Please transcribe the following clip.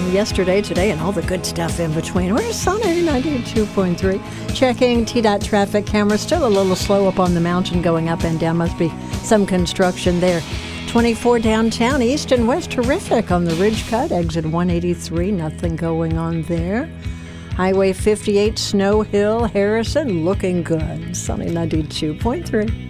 yesterday, today, and all the good stuff in between. We're sunny, 92.3. Checking TDOT traffic cameras. Still a little slow up on the mountain going up and down. Must be some construction there. 24 downtown, east and west, terrific on the Ridge Cut. Exit 183, nothing going on there. Highway 58, Snow Hill, Harrison, looking good. Sunny, 92.3.